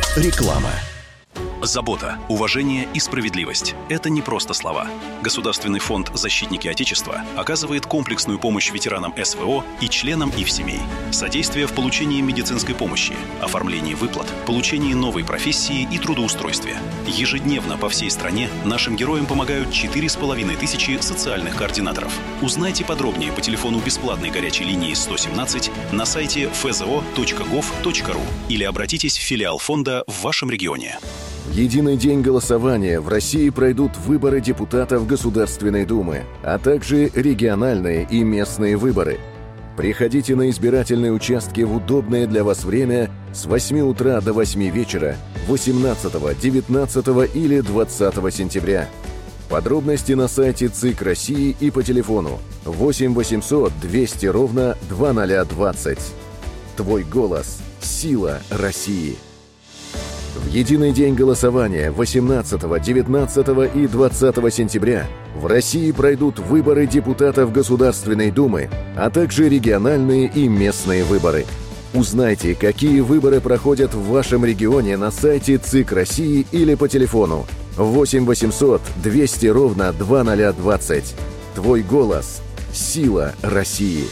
Реклама. Забота, уважение и справедливость – это не просто слова. Государственный фонд «Защитники Отечества» оказывает комплексную помощь ветеранам СВО и членам их семей. Содействие в получении медицинской помощи, оформлении выплат, получении новой профессии и трудоустройстве. Ежедневно по всей стране нашим героям помогают 4500 социальных координаторов. Узнайте подробнее по телефону бесплатной горячей линии 117 на сайте fzo.gov.ru или обратитесь в филиал фонда в вашем регионе. В единый день голосования в России пройдут выборы депутатов Государственной Думы, а также региональные и местные выборы. Приходите на избирательные участки в удобное для вас время с 8 утра до 8 вечера 18, 19 или 20 сентября. Подробности на сайте ЦИК России и по телефону 8 800 200 ровно 2020. Твой голос – сила России. В единый день голосования 18, 19 и 20 сентября в России пройдут выборы депутатов Государственной Думы, а также региональные и местные выборы. Узнайте, какие выборы проходят в вашем регионе на сайте ЦИК России или по телефону 8 800 200 ровно 2020. Твой голос – сила России.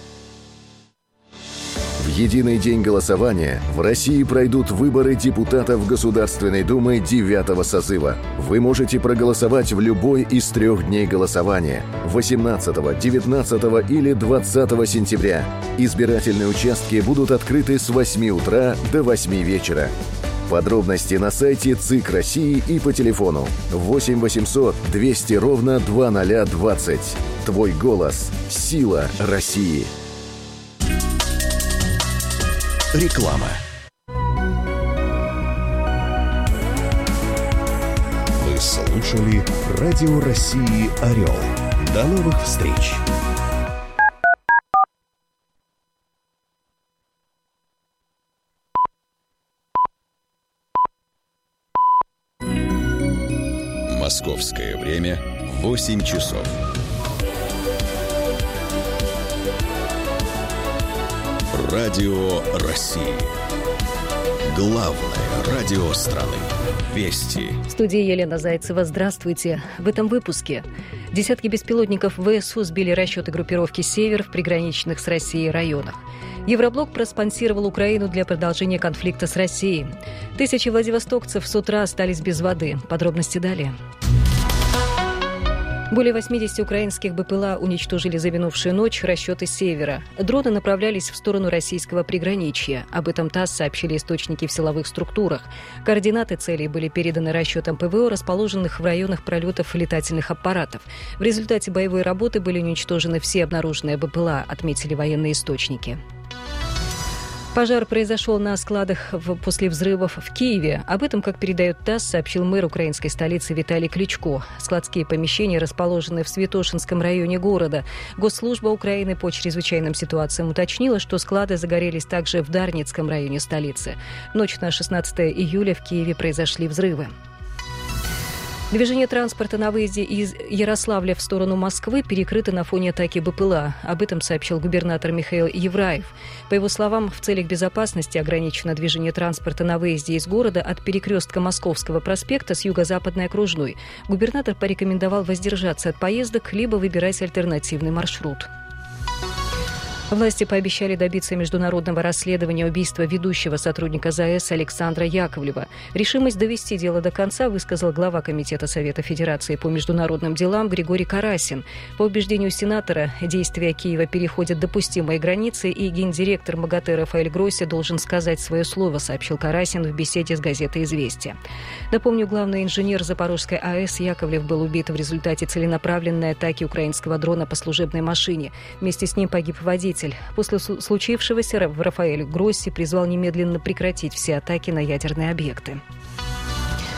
В единый день голосования в России пройдут выборы депутатов Государственной Думы 9-го созыва. Вы можете проголосовать в любой из 3 дней голосования – 18, 19 или 20 сентября. Избирательные участки будут открыты с 8 утра до 8 вечера. Подробности на сайте ЦИК России и по телефону 8 800 200 ровно 2020. Твой голос – сила России. Реклама. Вы слушали Радио России «Орел». До новых встреч! Московское время 8 часов. Радио России. Главное радио страны. Вести. В студии Елена Зайцева. Здравствуйте. В этом выпуске. Десятки беспилотников ВСУ сбили расчеты группировки «Север» в приграничных с Россией районах. Европлок проспонсировал Украину для продолжения конфликта с Россией. Тысячи владивостокцев с утра остались без воды. Подробности далее. Более 80 украинских БПЛА уничтожили за минувшую ночь расчеты «Севера». Дроны направлялись в сторону российского приграничья. Об этом ТАСС сообщили источники в силовых структурах. Координаты целей были переданы расчетам ПВО, расположенных в районах пролетов летательных аппаратов. В результате боевой работы были уничтожены все обнаруженные БПЛА, отметили военные источники. Пожар произошел на складах после взрывов в Киеве. Об этом, как передает ТАСС, сообщил мэр украинской столицы Виталий Кличко. Складские помещения расположены в Святошинском районе города. Госслужба Украины по чрезвычайным ситуациям уточнила, что склады загорелись также в Дарницком районе столицы. В ночь на 16 июля в Киеве произошли взрывы. Движение транспорта на выезде из Ярославля в сторону Москвы перекрыто на фоне атаки БПЛА. Об этом сообщил губернатор Михаил Евраев. По его словам, в целях безопасности ограничено движение транспорта на выезде из города от перекрестка Московского проспекта с юго-западной окружной. Губернатор порекомендовал воздержаться от поездок, либо выбирать альтернативный маршрут. Власти пообещали добиться международного расследования убийства ведущего сотрудника ЗАЭС Александра Яковлева. Решимость довести дело до конца высказал глава Комитета Совета Федерации по международным делам Григорий Карасин. По убеждению сенатора, действия Киева переходят допустимые границы, и гендиректор МАГАТЭ Рафаэль Гросси должен сказать свое слово, сообщил Карасин в беседе с газетой «Известия». Напомню, главный инженер Запорожской АЭС Яковлев был убит в результате целенаправленной атаки украинского дрона по служебной машине. Вместе с ним погиб водитель. После случившегося Рафаэль Гросси призвал немедленно прекратить все атаки на ядерные объекты.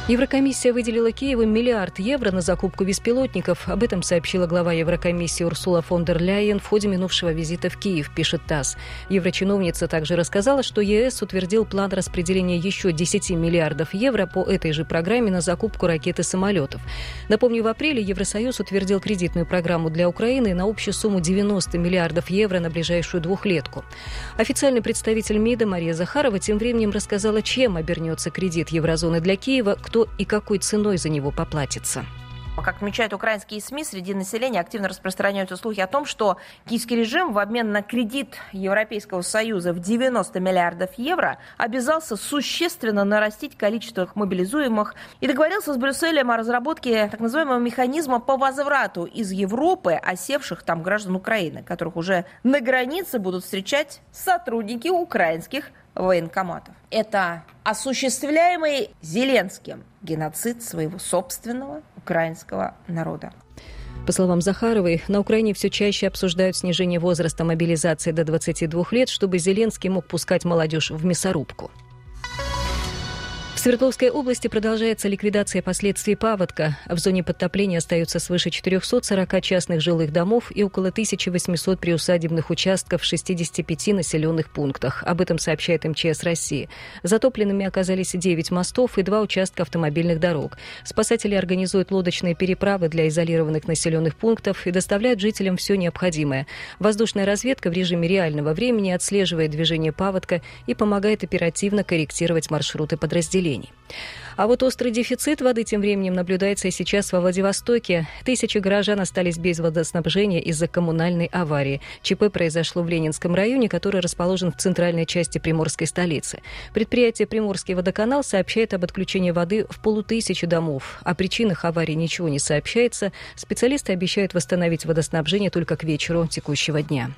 Еврокомиссия выделила Киеву €1 миллиард на закупку беспилотников. Об этом сообщила глава Еврокомиссии Урсула фон дер Ляйен в ходе минувшего визита в Киев, пишет ТАСС. Еврочиновница также рассказала, что ЕС утвердил план распределения еще €10 миллиардов по этой же программе на закупку ракет и самолетов. Напомню, в апреле Евросоюз утвердил кредитную программу для Украины на общую сумму €90 миллиардов на ближайшую двухлетку. Официальный представитель МИДа Мария Захарова тем временем рассказала, чем обернется кредит еврозоны для Киева, кто и какой ценой за него поплатится. Как отмечают украинские СМИ, среди населения активно распространяются слухи о том, что киевский режим в обмен на кредит Европейского Союза в €90 миллиардов обязался существенно нарастить количество мобилизуемых и договорился с Брюсселем о разработке так называемого механизма по возврату из Европы осевших там граждан Украины, которых уже на границе будут встречать сотрудники украинских военкоматов. Это осуществляемый Зеленским геноцид своего собственного украинского народа. По словам Захаровой, на Украине все чаще обсуждают снижение возраста мобилизации до 22 лет, чтобы Зеленский мог пускать молодежь в мясорубку. В Свердловской области продолжается ликвидация последствий паводка. В зоне подтопления остается свыше 440 частных жилых домов и около 1800 приусадебных участков в 65 населенных пунктах. Об этом сообщает МЧС России. Затопленными оказались 9 мостов и 2 участка автомобильных дорог. Спасатели организуют лодочные переправы для изолированных населенных пунктов и доставляют жителям все необходимое. Воздушная разведка в режиме реального времени отслеживает движение паводка и помогает оперативно корректировать маршруты подразделений. А вот острый дефицит воды тем временем наблюдается и сейчас во Владивостоке. Тысячи горожан остались без водоснабжения из-за коммунальной аварии. ЧП произошло в Ленинском районе, который расположен в центральной части приморской столицы. Предприятие «Приморский водоканал» сообщает об отключении воды в 500 домов. О причинах аварии ничего не сообщается. Специалисты обещают восстановить водоснабжение только к вечеру текущего дня.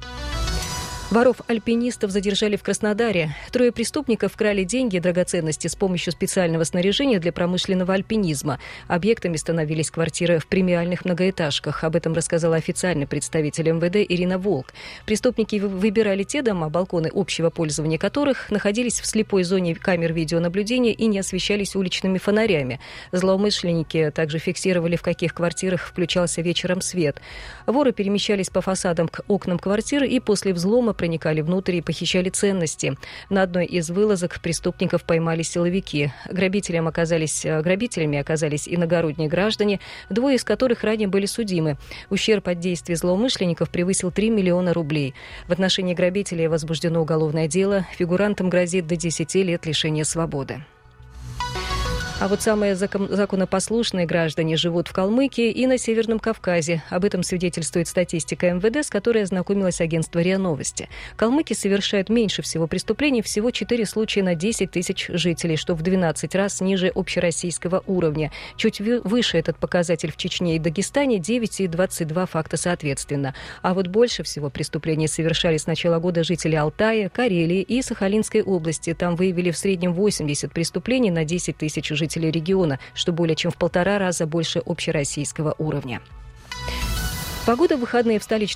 Воров-альпинистов задержали в Краснодаре. 3 преступников крали деньги и драгоценности с помощью специального снаряжения для промышленного альпинизма. Объектами становились квартиры в премиальных многоэтажках. Об этом рассказала официальный представитель МВД Ирина Волк. Преступники выбирали те дома, балконы общего пользования которых находились в слепой зоне камер видеонаблюдения и не освещались уличными фонарями. Злоумышленники также фиксировали, в каких квартирах включался вечером свет. Воры перемещались по фасадам к окнам квартиры и после взлома проникали внутрь и похищали ценности. На одной из вылазок преступников поймали силовики. Грабителями оказались иногородние граждане, 2 из которых ранее были судимы. Ущерб от действий злоумышленников превысил 3 миллиона рублей. В отношении грабителей возбуждено уголовное дело. Фигурантам грозит до 10 лет лишения свободы. А вот самые законопослушные граждане живут в Калмыкии и на Северном Кавказе. Об этом свидетельствует статистика МВД, с которой ознакомилось агентство РИА Новости. Калмыки совершают меньше всего преступлений, всего 4 случая на 10 тысяч жителей, что в 12 раз ниже общероссийского уровня. Чуть выше этот показатель в Чечне и Дагестане, 9 и 22 факта соответственно. А вот больше всего преступлений совершали с начала года жители Алтая, Карелии и Сахалинской области. Там выявили в среднем 80 преступлений на 10 тысяч жителей региона, что более чем в 1,5 раза больше общероссийского уровня. Погода в выходные в столичном